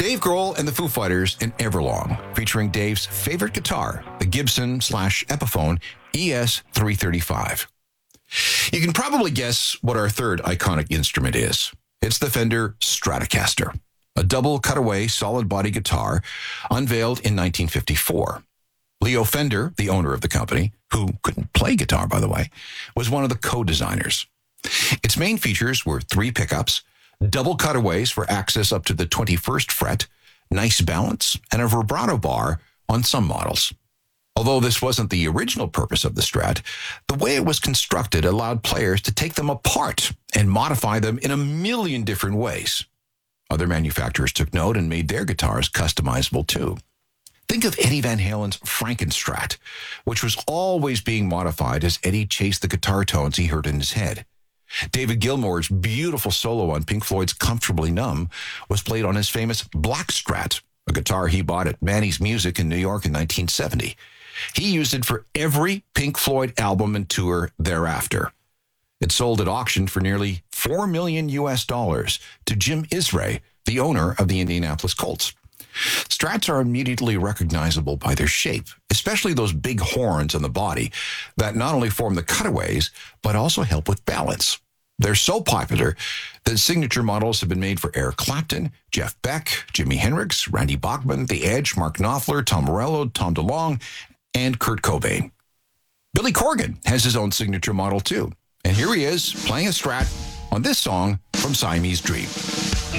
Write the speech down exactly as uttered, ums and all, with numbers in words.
Dave Grohl and the Foo Fighters in Everlong, featuring Dave's favorite guitar, the Gibson slash Epiphone E S three thirty-five. You can probably guess what our third iconic instrument is. It's the Fender Stratocaster, a double cutaway solid body guitar unveiled in nineteen fifty-four. Leo Fender, the owner of the company, who couldn't play guitar, by the way, was one of the co-designers. Its main features were three pickups, double cutaways for access up to the twenty-first fret, nice balance, and a vibrato bar on some models. Although this wasn't the original purpose of the Strat, the way it was constructed allowed players to take them apart and modify them in a million different ways. Other manufacturers took note and made their guitars customizable too. Think of Eddie Van Halen's Frankenstrat, which was always being modified as Eddie chased the guitar tones he heard in his head. David Gilmour's beautiful solo on Pink Floyd's Comfortably Numb was played on his famous Black Strat, a guitar he bought at Manny's Music in New York in nineteen seventy. He used it for every Pink Floyd album and tour thereafter. It sold at auction for nearly four million U S dollars to Jim Isray, the owner of the Indianapolis Colts. Strats are immediately recognizable by their shape, especially those big horns on the body that not only form the cutaways, but also help with balance. They're so popular that signature models have been made for Eric Clapton, Jeff Beck, Jimi Hendrix, Randy Bachman, The Edge, Mark Knopfler, Tom Morello, Tom DeLonge, and Kurt Cobain. Billy Corgan has his own signature model too. And here he is playing a Strat on this song from Siamese Dream.